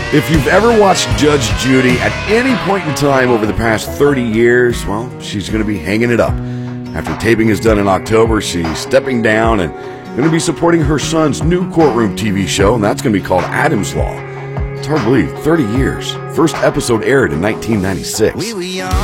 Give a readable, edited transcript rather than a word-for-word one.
If you've ever watched Judge Judy at any point in time over the past 30 years, well, she's going to be hanging it up. After taping is done in October, she's stepping down and going to be supporting her son's new courtroom TV show, and that's going to be called Adam's Law. It's hard to believe, 30 years. First episode aired in 1996.